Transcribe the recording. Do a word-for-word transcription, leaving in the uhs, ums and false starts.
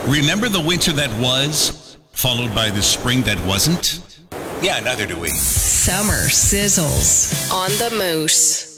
Remember the winter that was, followed by the spring that wasn't? Yeah, neither do we. Summer sizzles on the Moose.